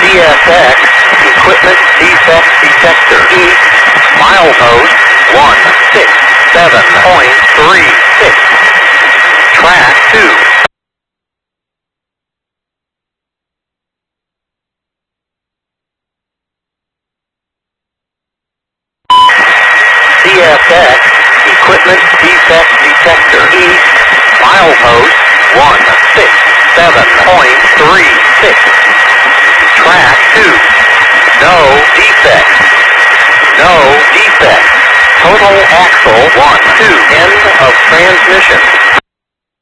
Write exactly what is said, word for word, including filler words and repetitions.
S X, equipment defect detector. East, milepost one six seven point three six. Track two. C S X, equipment defect detector. East, milepost one six seven point three six. Track two. No defect. No defect. Total axle one two. End of transmission.